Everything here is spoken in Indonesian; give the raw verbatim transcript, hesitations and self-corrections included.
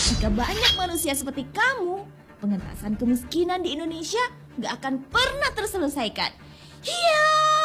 Jika banyak manusia seperti kamu, pengentasan kemiskinan di Indonesia gak akan pernah terselesaikan. Hiya!